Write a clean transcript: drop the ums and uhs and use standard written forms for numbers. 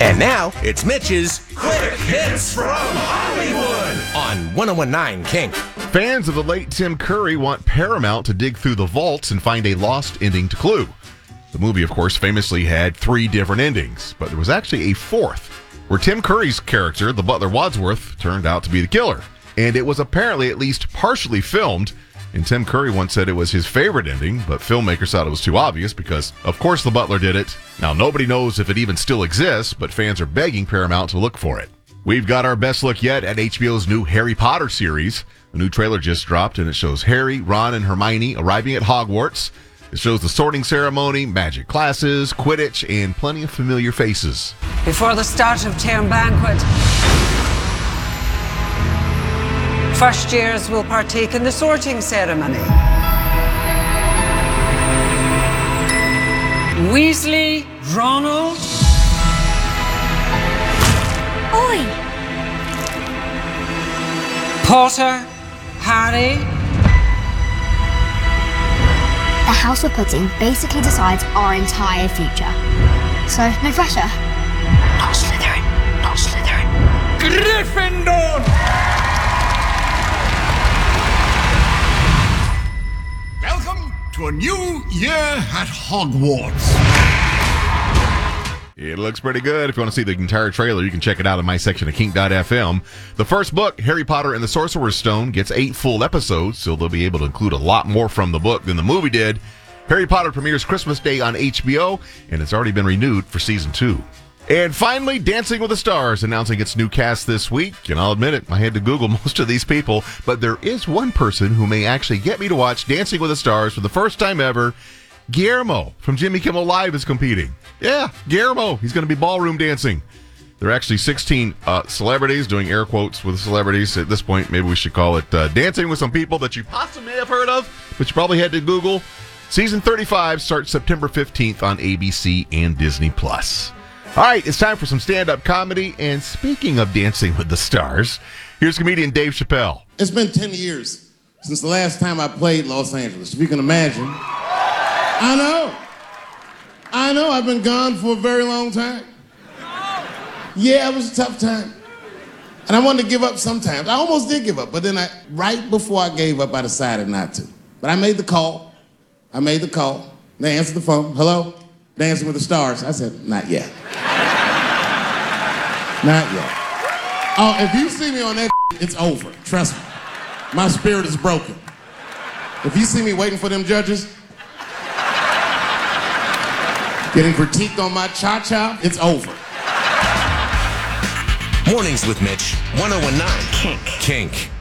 And now, it's Mitch's Quick Hits from Hollywood on 1019 Kink. Fans of the late Tim Curry want Paramount to dig through the vaults and find a lost ending to Clue. The movie, of course, famously had 3 different endings, but there was actually a 4th, where Tim Curry's character, the butler Wadsworth, turned out to be the killer. And it was apparently at least partially filmed, and Tim Curry once said it was his favorite ending, but filmmakers thought it was too obvious because, of course, the butler did it. Now, nobody knows if it even still exists, but fans are begging Paramount to look for it. We've got our best look yet at HBO's new Harry Potter series. A new trailer just dropped, and it shows Harry, Ron, and Hermione arriving at Hogwarts. It shows the sorting ceremony, magic classes, Quidditch, and plenty of familiar faces. Before the start of term banquet, first years will partake in the sorting ceremony. Weasley, Ronald. Oi! Potter, Harry. The house we're putting basically decides our entire future. So, no pressure. Not Slytherin. Not Slytherin. Gryffindor! Welcome to a new year at Hogwarts. It looks pretty good. If you want to see the entire trailer, you can check it out in my section of kink.fm. The first book, Harry Potter and the Sorcerer's Stone, gets 8 full episodes, so they'll be able to include a lot more from the book than the movie did. Harry Potter premieres Christmas Day on HBO, and it's already been renewed for season 2. And finally, Dancing with the Stars announcing its new cast this week. And I'll admit it, I had to Google most of these people, but there is one person who may actually get me to watch Dancing with the Stars for the first time ever. Guillermo from Jimmy Kimmel Live is competing. Yeah, Guillermo. He's going to be ballroom dancing. There are actually 16 celebrities, doing air quotes with celebrities. At this point, maybe we should call it Dancing with some people that you possibly have heard of, but you probably had to Google. Season 35 starts September 15th on ABC and Disney+. All right, it's time for some stand-up comedy. And speaking of Dancing with the Stars, here's comedian Dave Chappelle. It's been 10 years since the last time I played Los Angeles, if you can imagine. I know, I've been gone for a very long time. Yeah, it was a tough time. And I wanted to give up sometimes. I almost did give up, but then right before I gave up, I decided not to. But I made the call. They answered the phone. Hello? Dancing with the Stars. I said, not yet. Not yet. Oh, if you see me on that, it's over. Trust me. My spirit is broken. If you see me waiting for them judges, getting critiqued on my cha-cha, it's over. Mornings with Mitch, 1019 Kink.